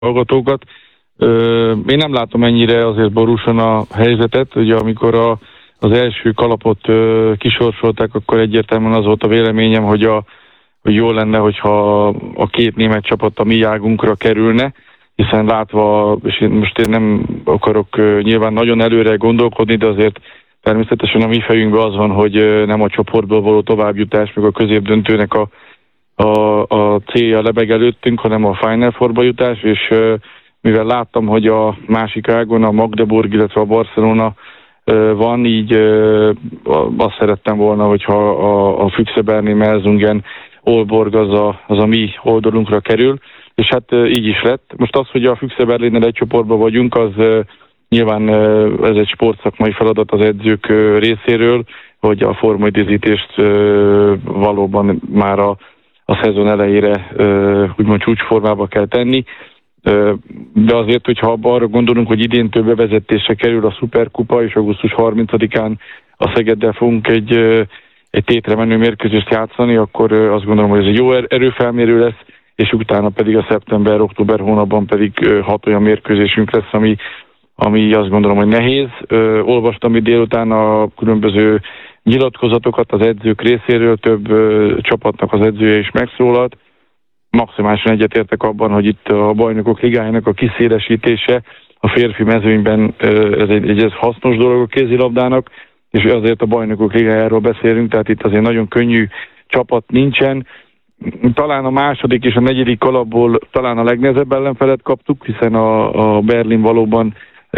hallgatókat. Én nem látom ennyire azért borúsan a helyzetet, ugye amikor az első kalapot kisorsolták, akkor egyértelműen az volt a véleményem, hogy jó lenne, hogyha a két német csapat a mi águnkra kerülne, hiszen látva, és én nem akarok nyilván nagyon előre gondolkodni, de azért természetesen a mi fejünkben az van, hogy nem a csoportból való továbbjutás, meg a középdöntőnek a célja lebeg előttünk, hanem a Final Fourba jutás, és mivel láttam, hogy a másik ágon a Magdeburg, illetve a Barcelona van, így azt szerettem volna, hogyha a Füchse Berlin Melsungen Aalborg az a mi oldalunkra kerül, és hát így is lett. Most az, hogy a Füchse Berlinnel egy csoportban vagyunk, az nyilván ez egy sportszakmai feladat az edzők részéről, hogy a formaidőzítést valóban már a szezon elejére úgymond csúcsformába kell tenni. De azért, hogyha arra gondolunk, hogy idéntől bevezetésre kerül a Szuperkupa, és augusztus 30-án a Szegeddel fogunk egy tétre menő mérkőzést játszani, akkor azt gondolom, hogy ez egy jó erőfelmérő lesz, és utána pedig a szeptember-október hónapban pedig 6 olyan mérkőzésünk lesz, ami azt gondolom, hogy nehéz. Olvastam itt délután a különböző nyilatkozatokat az edzők részéről, több csapatnak az edzője is megszólalt. Maximálisan egyetértek abban, hogy itt a Bajnokok Ligájának a kiszélesítése a férfi mezőnyben ez egy hasznos dolog a kézilabdának, és azért a Bajnokok Ligájáról beszélünk, tehát itt azért nagyon könnyű csapat nincsen. Talán a második és a negyedik kalapból talán a legnehezebb ellenfelet kaptuk, hiszen a Berlin valóban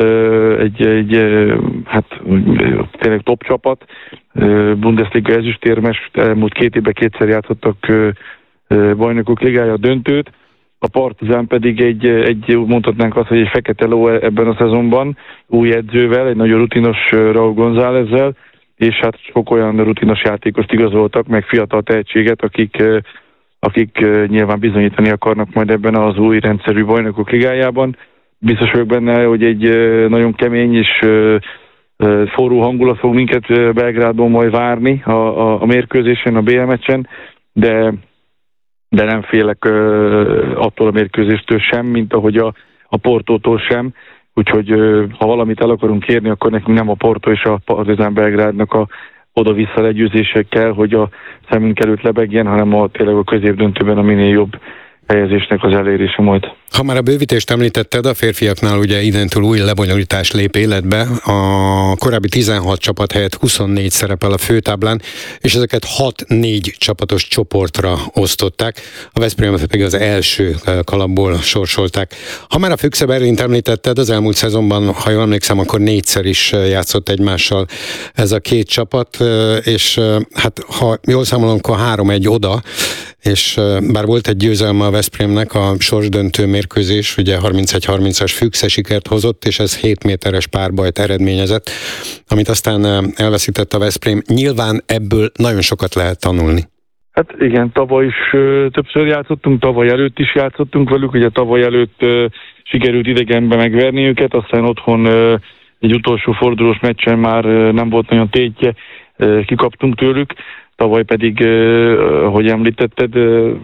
hát tényleg top csapat, Bundesliga ezüstérmes, elmúlt 2 évben 2-szer játszottak Bajnokok Ligája döntőt, a Partizán pedig mondhatnánk azt, hogy egy fekete ló ebben a szezonban, új edzővel, egy nagyon rutinos Raúl Gonzálezzel, és hát sok olyan rutinos játékost igazoltak, meg fiatal tehetséget, akik nyilván bizonyítani akarnak majd ebben az új rendszerű Bajnokok Ligájában. Biztos vagyok benne, hogy egy nagyon kemény és forró hangulat fog minket Belgrádban majd várni a mérkőzésen, a BL meccsen, de nem félek attól a mérkőzéstől sem, mint ahogy a Portótól sem. Úgyhogy ha valamit el akarunk kérni, akkor nekünk nem a Porto és a Partizán Belgrádnak a oda-vissza legyőzésekkel, hogy a szemünk előtt lebegjen, hanem tényleg a középdöntőben a minél jobb helyezésnek az elérése majd. Ha már a bővítést említetted, a férfiaknál ugye identől új lebonyolítás lép életbe. A korábbi 16 csapat helyett 24 szerepel a főtáblán, és ezeket 6-4 csapatos csoportra osztották. A Veszprémet pedig az első kalapból sorsolták. Ha már a Füchse Berlint említetted, az elmúlt szezonban, ha jól emlékszem, akkor 4-szer is játszott egymással ez a két csapat, és hát ha jól számolom, akkor 3-1 oda, és bár volt egy győzelme a Veszprémnek, a sorsdöntő mérkőzés, ugye 31-30-as Füchse sikert hozott, és ez 7 méteres párbajt eredményezett, amit aztán elveszített a Veszprém. Nyilván ebből nagyon sokat lehet tanulni. Hát igen, tavaly is többször játszottunk, tavaly előtt is játszottunk velük, ugye tavaly előtt sikerült idegenbe megverni őket, aztán otthon egy utolsó fordulós meccsen már nem volt nagyon tétje, kikaptunk tőlük. Tavaly pedig, ahogy említetted,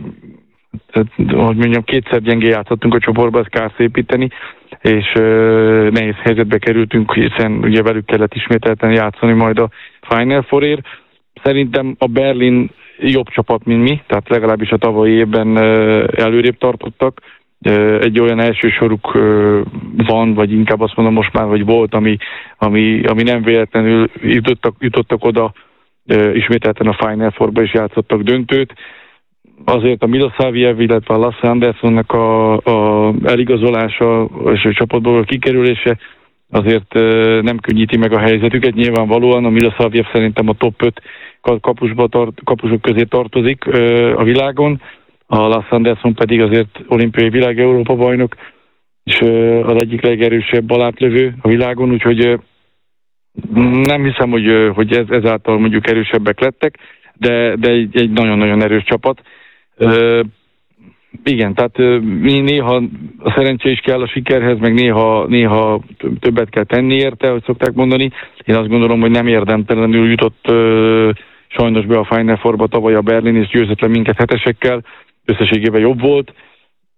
hogy mondjam, 2-szer gyengé játszottunk a csoportba, ezt kell szépíteni, és nehéz helyzetbe kerültünk, hiszen ugye velük kellett ismételten játszani majd a Final Fourért. Szerintem a Berlin jobb csapat, mint mi, tehát legalábbis a tavalyi évben előrébb tartottak. Egy olyan első soruk van, vagy inkább azt mondom most már, hogy volt, ami nem véletlenül jutottak oda, ismételten a Final Fourba is játszottak döntőt. Azért a Milosavljev, illetve a Lasse Anderssonnak a eligazolása és a csapatból a kikerülése azért nem könnyíti meg a helyzetüket. Nyilvánvalóan a Milosavljev szerintem a top 5 kapusok közé tartozik a világon, a Lasse Andersson pedig azért olimpiai világ-Európa bajnok, és az egyik legerősebb balátlövő a világon, úgyhogy nem hiszem, hogy ezáltal mondjuk erősebbek lettek, de egy nagyon-nagyon erős csapat. Igen, tehát néha a szerencsé is kell a sikerhez, meg néha többet kell tenni érte, hogy szokták mondani. Én azt gondolom, hogy nem érdemtelenül jutott sajnos be a Final Fourba tavaly a Berlin, és győzött le minket hetesekkel, összességében jobb volt.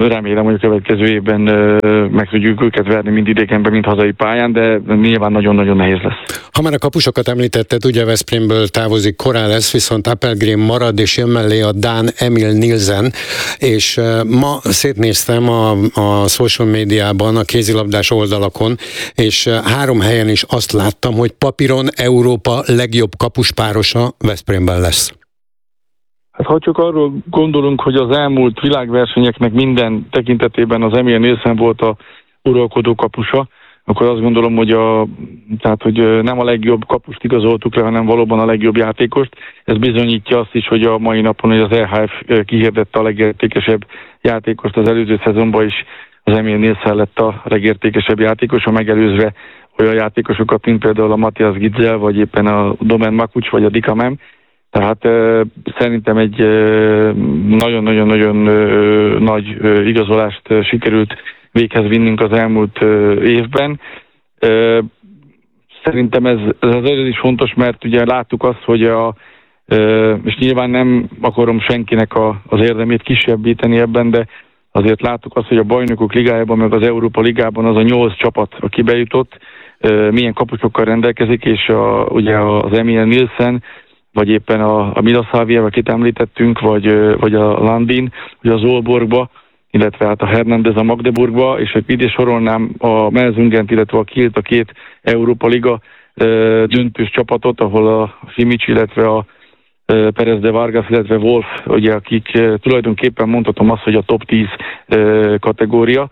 remélem, hogy a következő évben meg tudjuk őket verni mind idegenben, mind hazai pályán, de nyilván nagyon-nagyon nehéz lesz. Ha már a kapusokat említetted, ugye Veszprémből távozik Corrales, viszont Appelgren marad, és jön mellé a dán Emil Nielsen, és ma szétnéztem a social médiában, a kézilabdás oldalakon, és 3 helyen is azt láttam, hogy papíron Európa legjobb kapuspárosa Veszprémben lesz. Hát ha csak arról gondolunk, hogy az elmúlt világversenyeknek minden tekintetében az Emil Nielsen volt a uralkodó kapusa, akkor azt gondolom, hogy nem a legjobb kapust igazoltuk le, hanem valóban a legjobb játékost. Ez bizonyítja azt is, hogy a mai napon hogy az EHF kihirdette a legértékesebb játékost az előző szezonban is. Az Emil Nielsen lett a legértékesebb játékos, a megelőzve olyan játékosokat, mint például a Matthias Gitzel, vagy éppen a Domen Makucs, vagy a Dikamem. Tehát szerintem egy nagyon-nagyon-nagyon nagy igazolást sikerült véghez vinnünk az elmúlt évben. Szerintem ez azért is fontos, mert ugye láttuk azt, hogy és nyilván nem akarom senkinek az érdemét kisebbíteni ebben, de azért láttuk azt, hogy a Bajnokok Ligájában, meg az Európa Ligában az a 8 csapat, aki bejutott, milyen kapusokkal rendelkezik, és ugye az Emil Nielsen, vagy éppen a Milosavljev, akit említettünk, vagy a Landin, vagy az Aalborgba, illetve hát a Hernández a Magdeburgba, és ide sorolnám a Melsungent, illetve a Kielt, a 2 Európa Liga döntős csapatot, ahol a Simic, illetve a Perez de Vargas, illetve Wolf, ugye, akik tulajdonképpen mondhatom azt, hogy a top 10 kategória,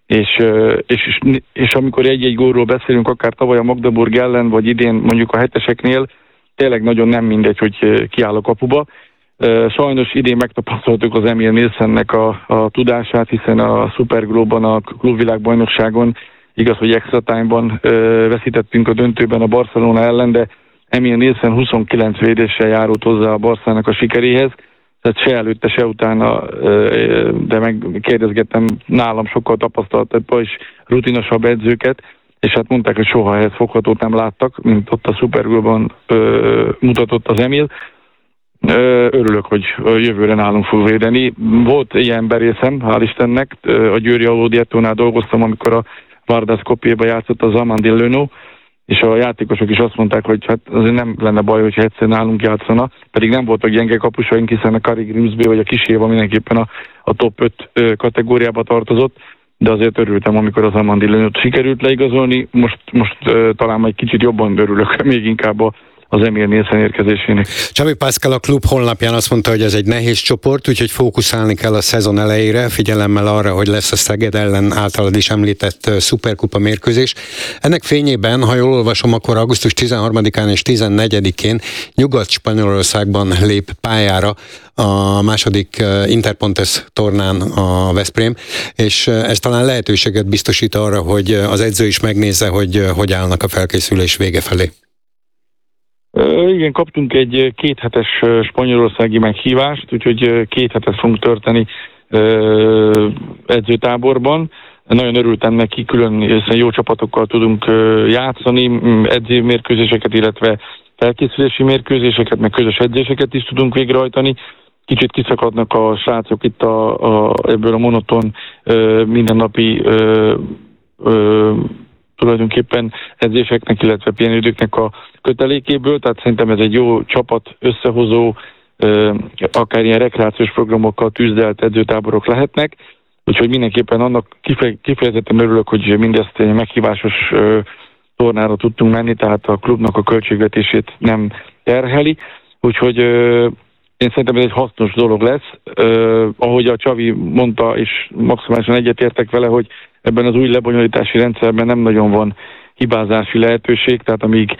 és amikor egy-egy gólról beszélünk, akár tavaly a Magdeburg ellen, vagy idén mondjuk a 7-eseknél, tényleg nagyon nem mindegy, hogy kiáll a kapuba. Sajnos idén megtapasztaltuk az Emil Nielsennek a tudását, hiszen a Superglóban, a klubvilágbajnokságon, igaz, hogy extra time-ban veszítettünk a döntőben a Barcelona ellen, de Emil Nielsen 29 védéssel járult hozzá a Barszának a sikeréhez, tehát se előtte, se utána, de megkérdezgettem nálam sokkal tapasztaltabb és rutinosabb edzőket, és hát mondták, hogy soha ehhez foghatót nem láttak, mint ott a Superglóban mutatott az Emil. Örülök, hogy jövőre nálunk fog védeni. Volt ilyen emberészem, hál' Istennek. A Győri Alódiettónál dolgoztam, amikor a Varda Skopjéba játszott az Amandine Leno, és a játékosok is azt mondták, hogy hát azért nem lenne baj, hogyha egyszer nálunk játszana, pedig nem voltak gyenge kapusaink, hiszen a Kari Grimsby vagy a Kiséva mindenképpen a top 5 kategóriába tartozott, de azért örültem, amikor az Amandine Lenót sikerült leigazolni. Most talán majd kicsit jobban örülök, még inkább az Emil Nielsen érkezésének. Xavi Pascal a klub honlapján azt mondta, hogy ez egy nehéz csoport, úgyhogy fókuszálni kell a szezon elejére, figyelemmel arra, hogy lesz a Szeged ellen általad is említett szuperkupa mérkőzés. Ennek fényében, ha jól olvasom, akkor augusztus 13-án és 14-én Nyugat-Spanyolországban lép pályára a második Interpontes tornán a Veszprém, és ez talán lehetőséget biztosít arra, hogy az edző is megnézze, hogy állnak a felkészülés vége felé. Igen, kaptunk egy 2 hetes spanyolországi meghívást, úgyhogy 2 hetet fogunk tölteni edzőtáborban. Nagyon örültem neki, hiszen jó csapatokkal tudunk játszani, edzőmérkőzéseket, illetve felkészülési mérkőzéseket, meg közös edzéseket is tudunk végrehajtani. Kicsit kiszakadnak a srácok itt ebből a monoton mindennapi tulajdonképpen edzéseknek, illetve pihenőidőknek a kötelékéből, tehát szerintem ez egy jó csapat összehozó, akár ilyen rekreációs programokkal tűzdelt edzőtáborok lehetnek, úgyhogy mindenképpen annak kifejezetten örülök, hogy mindezt egy meghívásos tornára tudtunk menni, tehát a klubnak a költségvetését nem terheli, úgyhogy én szerintem ez egy hasznos dolog lesz. Ahogy a Xavi mondta, és maximálisan egyetértek vele, hogy ebben az új lebonyolítási rendszerben nem nagyon van hibázási lehetőség, tehát amíg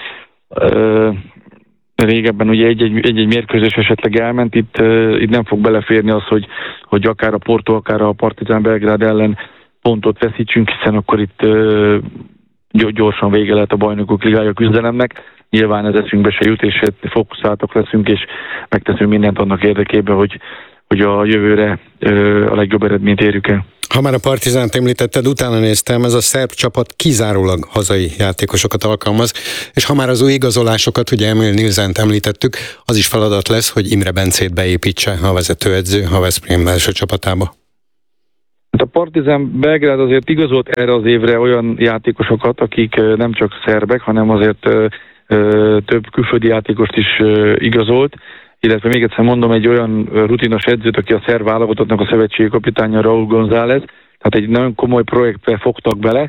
régebben ugye egy mérkőzés esetleg elment, itt nem fog beleférni az, hogy akár a Porto, akár a Partizán Belgrád ellen pontot veszítsünk, hiszen akkor itt gyorsan vége lehet a Bajnokok Ligája küzdelemnek. Nyilván ez eszünkbe se jut, és fókuszáltak leszünk, és megteszünk mindent annak érdekében, hogy a jövőre a legjobb eredményt érjük el. Ha már a Partizánt említetted, utána néztem, ez a szerb csapat kizárólag hazai játékosokat alkalmaz, és ha már az új igazolásokat, ugye Emil Nielsent említettük, az is feladat lesz, hogy Imre Bencét beépítse a vezetőedző a Veszprém első csapatába. A Partizán Belgrád azért igazolt erre az évre olyan játékosokat, akik nem csak szerbek, hanem azért több külföldi játékost is igazolt, illetve még egyszer mondom, egy olyan rutinos edzőt, aki a szerb válogatottnak a szövetségi kapitánya, Raúl González, tehát egy nagyon komoly projektbe fogtak bele.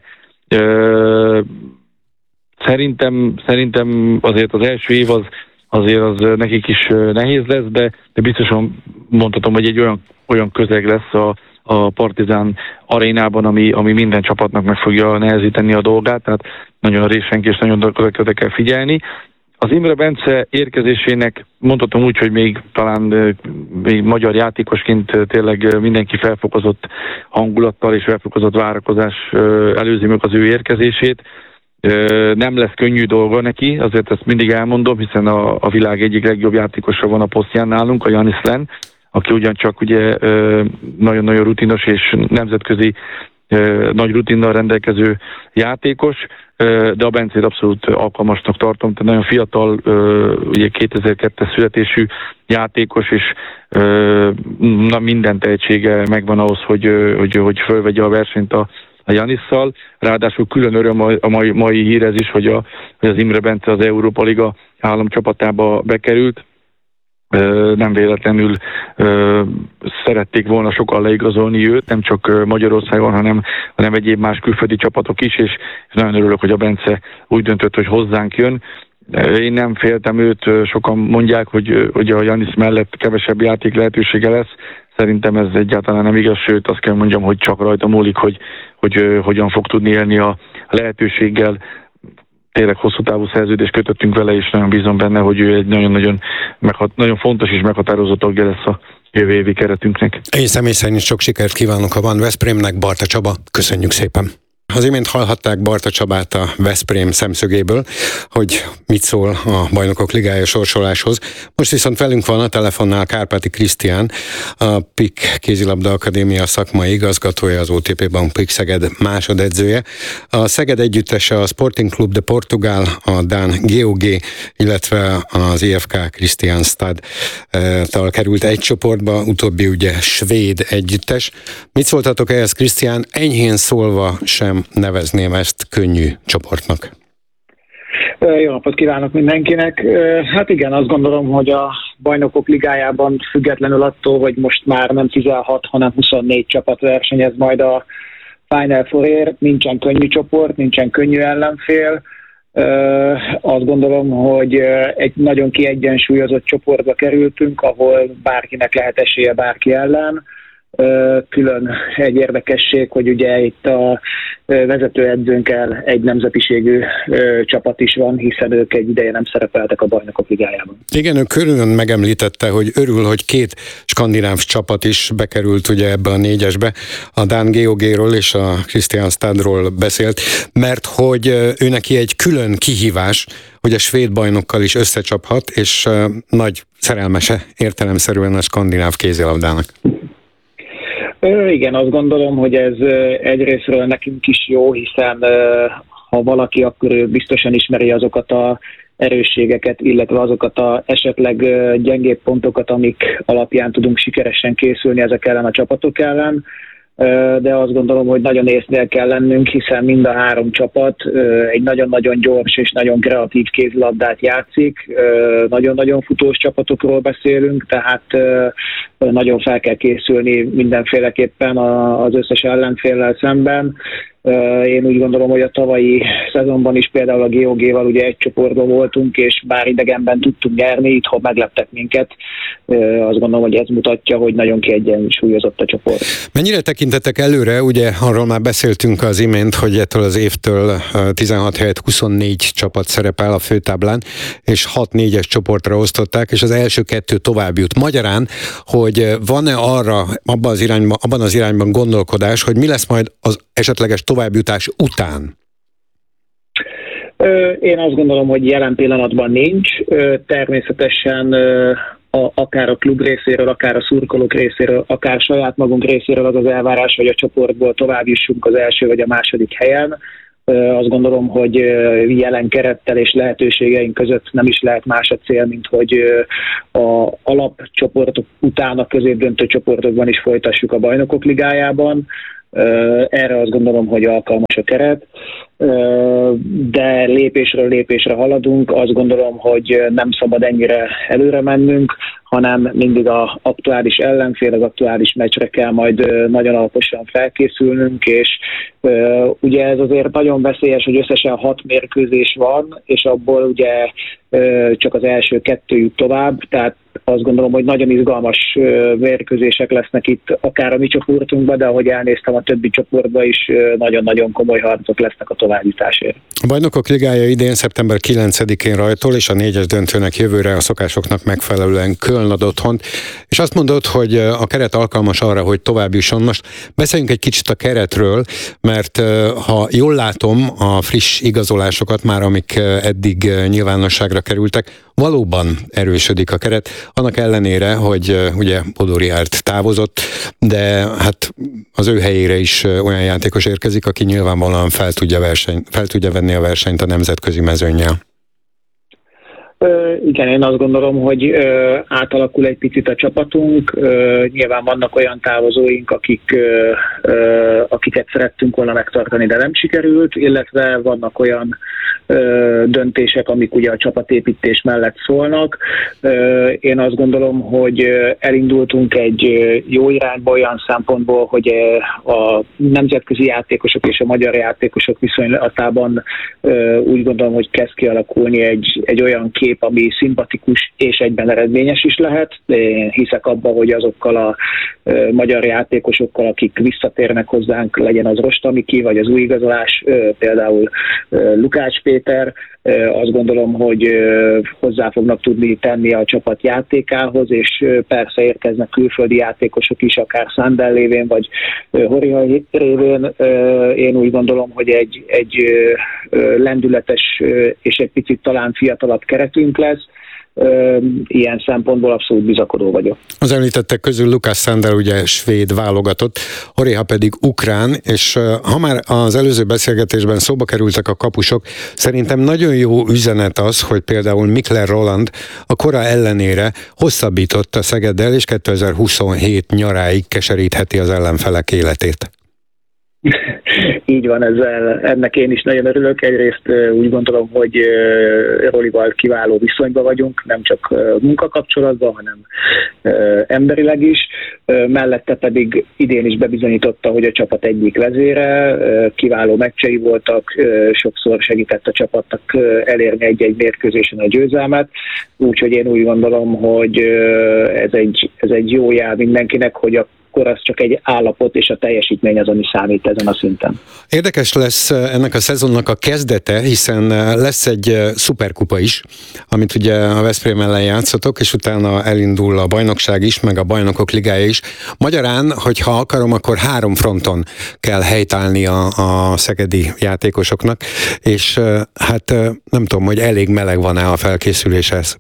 Szerintem azért az első év azért az nekik is nehéz lesz, de biztosan mondhatom, hogy egy olyan közeg lesz a Partizán arénában, ami minden csapatnak meg fogja nehezíteni a dolgát, tehát nagyon résenk és nagyon oda kell figyelni. Az Imre Bence érkezésének mondhatom úgy, hogy még talán még magyar játékosként tényleg mindenki felfokozott hangulattal és felfokozott várakozás előzi meg az ő érkezését. Nem lesz könnyű dolga neki, azért ezt mindig elmondom, hiszen a világ egyik legjobb játékosa van a posztján nálunk, a Janis Len, aki ugyancsak ugye nagyon-nagyon rutinos és nemzetközi nagy rutinnal rendelkező játékos, de a Bencét abszolút alkalmasnak tartom, tehát nagyon fiatal, ugye 2002-es születésű játékos, és minden tehetsége megvan ahhoz, hogy fölvegye a versenyt a Janisszal. Ráadásul külön öröm a mai hír ez is, hogy az Imre Bence az Európa Liga államcsapatába bekerült. Nem véletlenül szerették volna sokan leigazolni őt, nem csak Magyarországon, hanem egyéb más külföldi csapatok is, és nagyon örülök, hogy a Bence úgy döntött, hogy hozzánk jön. Én nem féltem őt, sokan mondják, hogy a Janis mellett kevesebb játék lehetősége lesz. Szerintem ez egyáltalán nem igaz, sőt azt kell mondjam, hogy csak rajta múlik, hogy hogyan fog tudni élni a lehetőséggel. Tényleg hosszú távú szerződést kötöttünk vele, és nagyon bízom benne, hogy ő egy nagyon fontos és meghatározó tagja lesz a jövő évi keretünknek. Én személy szerint sok sikert kívánok a Van Veszprémnek, Barta Csaba, köszönjük szépen! Az imént hallhatták Barta Csabát a Veszprém szemszögéből, hogy mit szól a Bajnokok Ligája sorsoláshoz. Most viszont velünk van a telefonnál Kárpáti Krisztián, a PIK Kézilabda Akadémia szakmai igazgatója, az OTP Bank PIK Szeged másodedzője. A Szeged együttese a Sporting Club de Portugal, a Dán GOG, illetve az IFK Kristianstad-tal került egy csoportba, utóbbi ugye svéd együttes. Mit szóltatok ehhez, Krisztián? Enyhén szólva sem nevezném ezt könnyű csoportnak. Jó napot kívánok mindenkinek! Hát igen, azt gondolom, hogy a Bajnokok Ligájában függetlenül attól, hogy most már nem 16, hanem 24 csapat versenyez majd a Final Fourért, nincsen könnyű csoport, nincsen könnyű ellenfél. Azt gondolom, hogy egy nagyon kiegyensúlyozott csoportba kerültünk, ahol bárkinek lehet esélye bárki ellen. Külön egy érdekesség, hogy ugye itt a vezetőedzőnkkel egy nemzetiségű csapat is van, hiszen ők egy ideje nem szerepeltek a Bajnokok Ligájában. Igen, ő külön megemlítette, hogy örül, hogy két skandináv csapat is bekerült ugye ebbe a négyesbe. A Dán GOG-ról és a Kristianstadról beszélt, mert hogy ő neki egy külön kihívás, hogy a svéd bajnokkal is összecsaphat, és nagy szerelmese értelemszerűen a skandináv kézilabdának. Igen, azt gondolom, hogy ez egyrészről nekünk is jó, hiszen ha valaki, akkor ő biztosan ismeri azokat az erősségeket, illetve azokat az esetleg gyengébb pontokat, amik alapján tudunk sikeresen készülni ezek ellen a csapatok ellen. De azt gondolom, hogy nagyon észnél kell lennünk, hiszen mind a három csapat egy nagyon-nagyon gyors és nagyon kreatív kézilabdát játszik. Nagyon-nagyon futós csapatokról beszélünk, tehát nagyon fel kell készülni mindenféleképpen az összes ellenféllel szemben. Én úgy gondolom, hogy a tavalyi szezonban is például a GOG-val ugye egy csoportban voltunk, és bár idegenben tudtunk nyerni, itthon megleptek minket. Azt gondolom, hogy ez mutatja, hogy nagyon kiegyensúlyozott a csoport. Mennyire tekintettek előre? Ugye arról már beszéltünk az imént, hogy ettől az évtől 16 helyett 24 csapat szerepel a főtáblán, és 6-4-es csoportra osztották, és az első 2 tovább jut. Magyarán, hogy van-e arra abban az irányban gondolkodás, hogy mi lesz majd az esetleges továbbjutás után? Én azt gondolom, hogy jelen pillanatban nincs. Természetesen akár a klub részéről, akár a szurkolók részéről, akár saját magunk részéről az az elvárás, hogy a csoportból tovább jussunk az első vagy a második helyen. Azt gondolom, hogy jelen kerettel és lehetőségeink között nem is lehet más a cél, mint hogy a alapcsoportok után a középdöntő csoportokban is folytassuk a Bajnokok Ligájában. Erre azt gondolom, hogy alkalmas a keret, de lépésről lépésre haladunk. Azt gondolom, hogy nem szabad ennyire előre mennünk, hanem mindig az aktuális ellenfél, az aktuális meccsre kell majd nagyon alaposan felkészülnünk, és ugye ez azért nagyon veszélyes, hogy összesen 6 mérkőzés van, és abból ugye csak az első 2 jut tovább, tehát azt gondolom, hogy nagyon izgalmas mérkőzések lesznek itt, akár a mi csoportunkban, de ahogy elnéztem, a többi csoportban is nagyon-nagyon komoly harcok lesznek a továbbjutásért. A Bajnokok Ligája idén szeptember 9-én rajtol, és a 4-es döntőnek jövőre a szokásoknak megfelelően Köln ad otthont, és azt mondod, hogy a keret alkalmas arra, hogy tovább jusson. Most beszéljünk egy kicsit a keretről, mert ha jól látom a friss igazolásokat már, amik eddig nyilvánosságra kerültek, valóban erősödik a keret, annak ellenére, hogy ugye Bodor Riárt távozott, de hát az ő helyére is olyan játékos érkezik, aki nyilvánvalóan fel tudja venni a versenyt a nemzetközi mezőnnyel. Igen, én azt gondolom, hogy átalakul egy picit a csapatunk. Nyilván vannak olyan távozóink, akiket szerettünk volna megtartani, de nem sikerült, illetve vannak olyan döntések, amik ugye a csapatépítés mellett szólnak. Én azt gondolom, hogy elindultunk egy jó irányba olyan szempontból, hogy a nemzetközi játékosok és a magyar játékosok viszonylatában úgy gondolom, hogy kezd kialakulni egy olyan kép, ami szimpatikus és egyben eredményes is lehet. Én hiszek abban, hogy azokkal a magyar játékosokkal, akik visszatérnek hozzánk, legyen az Rostamiki, vagy az új igazolás, például Lukács Péter, azt gondolom, hogy hozzá fognak tudni tenni a csapat játékához, és persze érkeznek külföldi játékosok is, akár Szándel lévén, vagy Horiha révén. Én úgy gondolom, hogy egy lendületes és egy picit talán fiatalabb keretünk lesz. Ilyen szempontból abszolút bizakodó vagyok. Az említettek közül Lukács Szándel ugye svéd válogatott, Horiha pedig ukrán, és ha már az előző beszélgetésben szóba kerültek a kapusok, szerintem nagyon jó üzenet az, hogy például Mikler Roland a kora ellenére hosszabbított a Szegeddel, és 2027 nyaráig keserítheti az ellenfelek életét. Így van, ennek én is nagyon örülök. Egyrészt úgy gondolom, hogy Rolival kiváló viszonyban vagyunk, nem csak munkakapcsolatban, hanem emberileg is. Mellette pedig idén is bebizonyította, hogy a csapat egyik vezére, kiváló meccsei voltak, sokszor segített a csapatnak elérni egy-egy mérkőzésen a győzelmet. Úgyhogy én úgy gondolom, hogy ez egy jó jel mindenkinek, hogy akkor az csak egy állapot, és a teljesítmény az, ami számít ezen a szinten. Érdekes lesz ennek a szezonnak a kezdete, hiszen lesz egy szuperkupa is, amit ugye a Veszprém ellen játszotok, és utána elindul a bajnokság is, meg a Bajnokok Ligája is. Magyarán, hogyha akarom, akkor 3 fronton kell helytállni a szegedi játékosoknak, és hát nem tudom, hogy elég meleg van-e a felkészüléshez.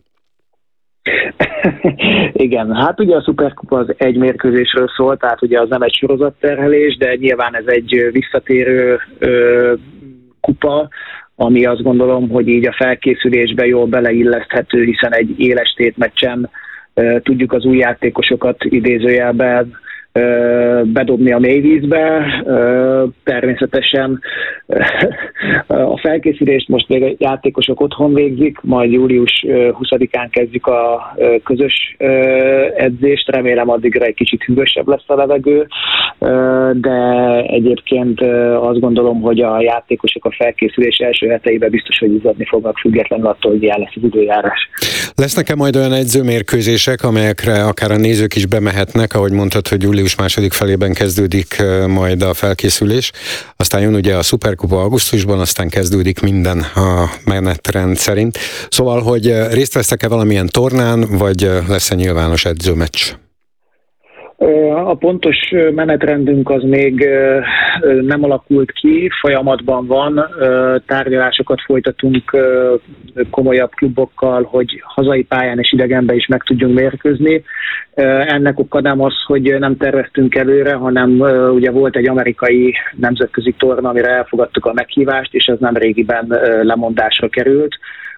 Igen, hát ugye a Szuperkupa az egy mérkőzésről szól, tehát ugye az nem egy sorozatterhelés, de nyilván ez egy visszatérő kupa, ami azt gondolom, hogy így a felkészülésbe jól beleilleszthető, hiszen egy éles tétmeccsen tudjuk az új játékosokat idézőjelben bedobni a mélyvízbe. Természetesen a felkészülést most még a játékosok otthon végzik, majd július 20-án kezdjük a közös edzést, remélem addigra egy kicsit hűvösebb lesz a levegő, de egyébként azt gondolom, hogy a játékosok a felkészülés első heteiben biztos, hogy izzadni fognak, függetlenül attól, hogy ilyen lesz az időjárás. Lesznek-e majd olyan edzőmérkőzések, amelyekre akár a nézők is bemehetnek, ahogy mondtad, hogy július második felében kezdődik majd a felkészülés, aztán jön ugye a Szuperkupa augusztusban, aztán kezdődik minden a menetrend szerint. Szóval, hogy részt vesztek-e valamilyen tornán, vagy lesz-e nyilvános edzőmeccs? A pontos menetrendünk az még nem alakult ki, folyamatban van, tárgyalásokat folytatunk komolyabb klubokkal, hogy hazai pályán és idegenben is meg tudjunk mérkőzni. Ennek oka nem az, hogy nem terveztünk előre, hanem ugye volt egy amerikai nemzetközi torna, amire elfogadtuk a meghívást, és ez nem régiben lemondásra került.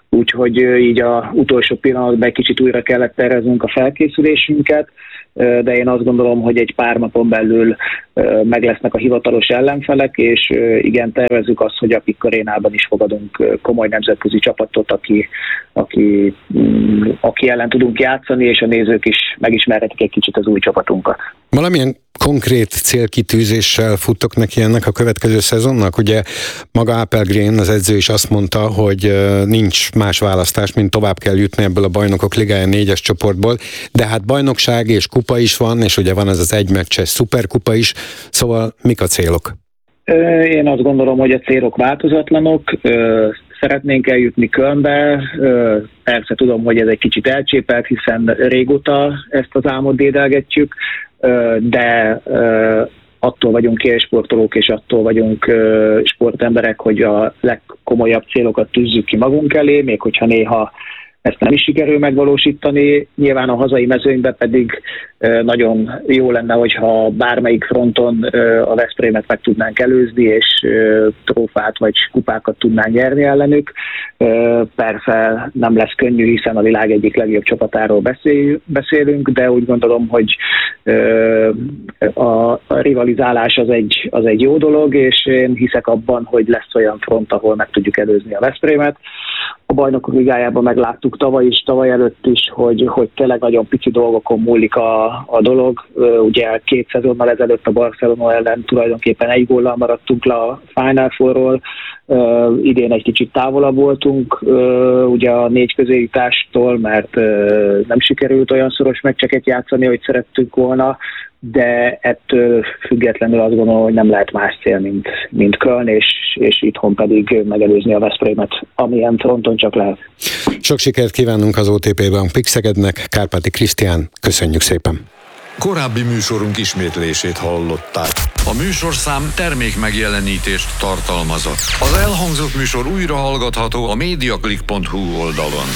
úgyhogy így a utolsó pillanatban egy kicsit újra kellett terveznünk a felkészülésünket, de én azt gondolom, hogy egy pár napon belül meg lesznek a hivatalos ellenfelek, és igen, tervezzük azt, hogy a PIK Arénában is fogadunk komoly nemzetközi csapatot, aki ellen tudunk játszani, és a nézők is megismerhetik egy kicsit az új csapatunkat. Valamilyen konkrét célkitűzéssel futtok neki ennek a következő szezonnak? Ugye maga Apelgren, az edző is azt mondta, hogy nincs más választás, mint tovább kell jutni ebből a Bajnokok Ligája 4-es csoportból, de hát bajnokság és kupa is van, és ugye van ez az egymeccses szuperkupa is, szóval mik a célok? Én azt gondolom, hogy a célok változatlanok. Szeretnénk eljutni Kölnbe, persze tudom, hogy ez egy kicsit elcsépelt, hiszen régóta ezt az álmot dédelgetjük, de attól vagyunk élsportolók, és attól vagyunk sportemberek, hogy a legkomolyabb célokat tűzzük ki magunk elé, még hogyha néha ezt nem is sikerül megvalósítani. Nyilván a hazai mezőnyben pedig nagyon jó lenne, hogyha bármelyik fronton a Veszprémet meg tudnánk előzni, és trófát vagy kupákat tudnánk nyerni ellenük. Persze nem lesz könnyű, hiszen a világ egyik legjobb csapatáról beszélünk, de úgy gondolom, hogy a rivalizálás az egy jó dolog, és én hiszek abban, hogy lesz olyan front, ahol meg tudjuk előzni a Veszprémet. A Bajnokok Ligájában megláttuk tavaly is, tavaly előtt is, hogy tényleg nagyon pici dolgokon múlik a dolog. Ugye 2 szezonnal ezelőtt a Barcelona ellen tulajdonképpen 1 góllal maradtunk le a Final Fourról. Idén egy kicsit távolabb voltunk ugye a 4 közéjutástól, mert nem sikerült olyan szoros meccseket játszani, hogy szerettünk volna, de ettől függetlenül azt gondolom, hogy nem lehet más cél, mint Köln, és itthon pedig megelőzni a Veszprémet, amilyen fronton csak lehet. Sok sikert kívánunk az OTP-ben PIK Szegednek, Kárpáti Krisztián, köszönjük szépen! Korábbi műsorunk ismétlését hallották. A műsorszám termék megjelenítést tartalmazott. Az elhangzott műsor újra hallgatható a mediaclick.hu oldalon.